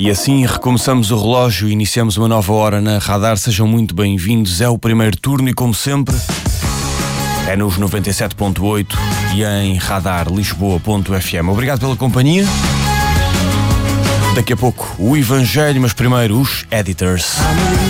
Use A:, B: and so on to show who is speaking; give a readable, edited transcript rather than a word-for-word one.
A: E assim recomeçamos o relógio e iniciamos uma nova hora na Radar. Sejam muito bem-vindos. É o primeiro turno e, como sempre, é nos 97.8 e em radarlisboa.fm. Obrigado pela companhia. Daqui a pouco o Evangelho, mas primeiro os Editors.